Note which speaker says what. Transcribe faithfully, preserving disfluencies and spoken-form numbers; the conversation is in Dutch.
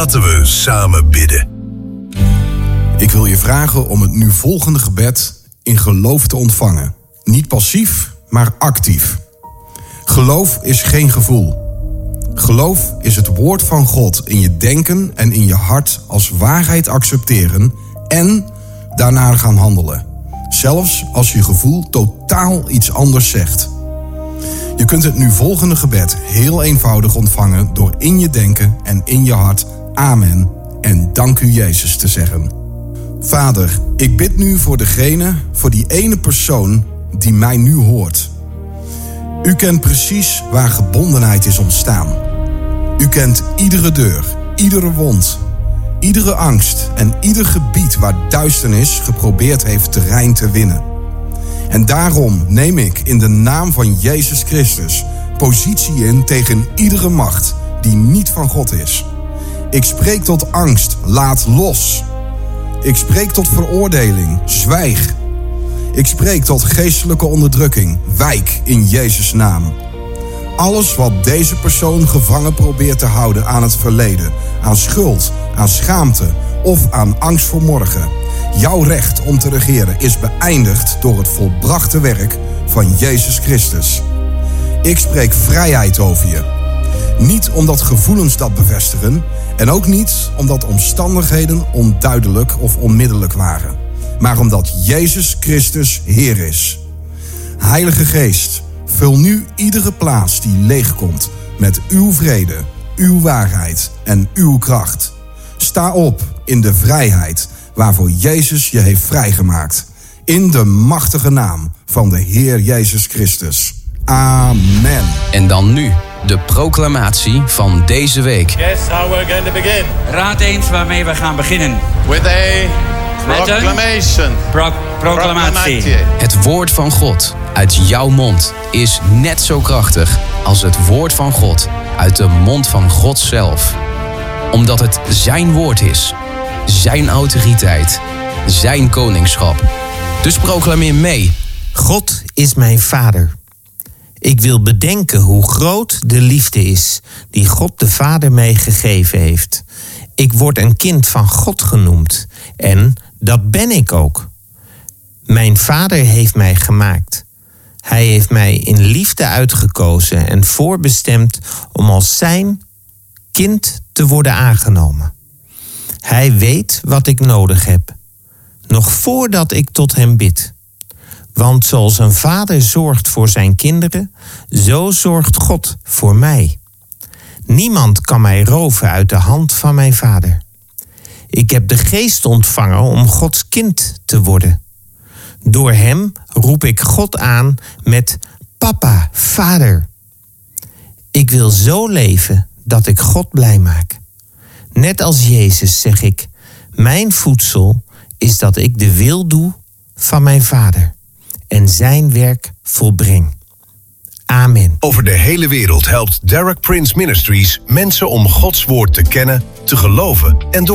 Speaker 1: Laten we samen bidden.
Speaker 2: Ik wil je vragen om het nu volgende gebed in geloof te ontvangen. Niet passief, maar actief. Geloof is geen gevoel. Geloof is het woord van God in je denken en in je hart als waarheid accepteren en daarna gaan handelen. Zelfs als je gevoel totaal iets anders zegt. Je kunt het nu volgende gebed heel eenvoudig ontvangen door in je denken en in je hart amen en dank u Jezus te zeggen. Vader, ik bid nu voor degene, voor die ene persoon die mij nu hoort. U kent precies waar gebondenheid is ontstaan. U kent iedere deur, iedere wond, iedere angst en ieder gebied waar duisternis geprobeerd heeft terrein te winnen. En daarom neem ik in de naam van Jezus Christus positie in tegen iedere macht die niet van God is. Ik spreek tot angst, laat los. Ik spreek tot veroordeling, zwijg. Ik spreek tot geestelijke onderdrukking, wijk in Jezus' naam. Alles wat deze persoon gevangen probeert te houden aan het verleden, aan schuld, aan schaamte of aan angst voor morgen. Jouw recht om te regeren is beëindigd door het volbrachte werk van Jezus Christus. Ik spreek vrijheid over je. Niet omdat gevoelens dat bevestigen en ook niet omdat omstandigheden onduidelijk of onmiddellijk waren, maar omdat Jezus Christus Heer is. Heilige Geest, vul nu iedere plaats die leegkomt met uw vrede, uw waarheid en uw kracht. Sta op in de vrijheid waarvoor Jezus je heeft vrijgemaakt. In de machtige naam van de Heer Jezus Christus. Amen.
Speaker 3: En dan nu de proclamatie van deze week.
Speaker 4: Guess how we're going to begin.
Speaker 5: Raad eens waarmee we gaan beginnen.
Speaker 4: With a proclamation.
Speaker 5: Pro- proclamatie.
Speaker 3: Het woord van God uit jouw mond is net zo krachtig als het woord van God uit de mond van God zelf. Omdat het zijn woord is, zijn autoriteit, zijn koningschap. Dus proclameer mee.
Speaker 6: God is mijn vader. Ik wil bedenken hoe groot de liefde is die God de Vader mij gegeven heeft. Ik word een kind van God genoemd en dat ben ik ook. Mijn vader heeft mij gemaakt. Hij heeft mij in liefde uitgekozen en voorbestemd om als zijn kind te worden aangenomen. Hij weet wat ik nodig heb, nog voordat ik tot hem bid. Want zoals een vader zorgt voor zijn kinderen, zo zorgt God voor mij. Niemand kan mij roven uit de hand van mijn vader. Ik heb de geest ontvangen om Gods kind te worden. Door hem roep ik God aan met papa, vader. Ik wil zo leven dat ik God blij maak. Net als Jezus zeg ik, mijn voedsel is dat ik de wil doe van mijn vader en zijn werk volbreng. Amen.
Speaker 1: Over de hele wereld helpt Derek Prince Ministries mensen om Gods woord te kennen, te geloven en door